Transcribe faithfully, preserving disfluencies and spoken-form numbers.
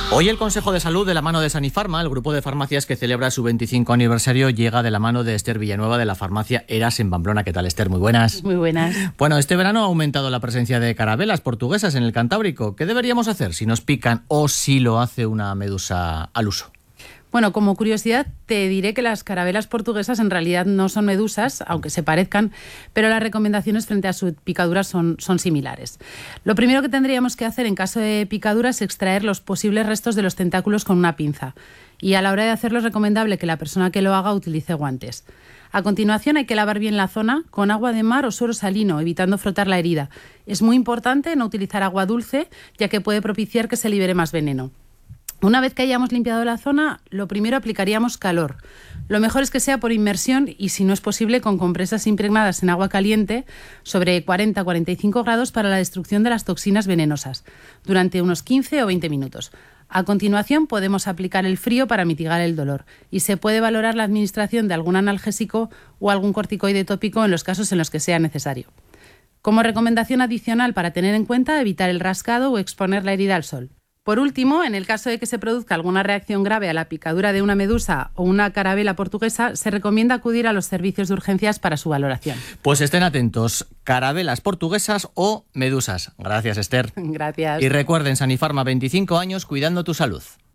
Hoy el Consejo de Salud, de la mano de Sanifarma, el grupo de farmacias que celebra su veinticinco aniversario, llega de la mano de Esther Villanueva de la farmacia Eras en Pamplona. ¿Qué tal, Esther? Muy buenas. Muy buenas. Bueno, este verano ha aumentado la presencia de carabelas portuguesas en el Cantábrico. ¿Qué deberíamos hacer si nos pican o si lo hace una medusa al uso? Bueno, como curiosidad te diré que las carabelas portuguesas en realidad no son medusas, aunque se parezcan, pero las recomendaciones frente a su picadura son, son similares. Lo primero que tendríamos que hacer en caso de picadura es extraer los posibles restos de los tentáculos con una pinza. Y a la hora de hacerlo es recomendable que la persona que lo haga utilice guantes. A continuación hay que lavar bien la zona con agua de mar o suero salino, evitando frotar la herida. Es muy importante no utilizar agua dulce, ya que puede propiciar que se libere más veneno. Una vez que hayamos limpiado la zona, lo primero aplicaríamos calor. Lo mejor es que sea por inmersión y, si no es posible, con compresas impregnadas en agua caliente sobre cuarenta a cuarenta y cinco grados para la destrucción de las toxinas venenosas, durante unos quince o veinte minutos. A continuación podemos aplicar el frío para mitigar el dolor y se puede valorar la administración de algún analgésico o algún corticoide tópico en los casos en los que sea necesario. Como recomendación adicional para tener en cuenta, evitar el rascado o exponer la herida al sol. Por último, en el caso de que se produzca alguna reacción grave a la picadura de una medusa o una carabela portuguesa, se recomienda acudir a los servicios de urgencias para su valoración. Pues estén atentos, carabelas portuguesas o medusas. Gracias, Esther. Gracias. Y recuerden, Sanifarma, veinticinco años cuidando tu salud.